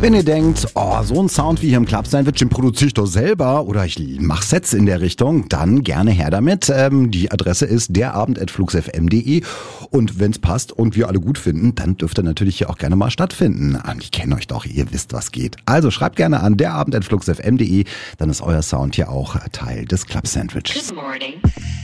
Wenn ihr denkt, so ein Sound wie hier im Club Sandwich, den produziere ich doch selber oder ich mache Sets in der Richtung, dann gerne her damit. Die Adresse ist derabend@fluxfm.de und wenn es passt und wir alle gut finden, dann dürft ihr natürlich hier auch gerne mal stattfinden. Ich kenne euch doch, ihr wisst, was geht. Also schreibt gerne an derabend@fluxfm.de, dann ist euer Sound hier auch Teil des Club Sandwiches. Good morning.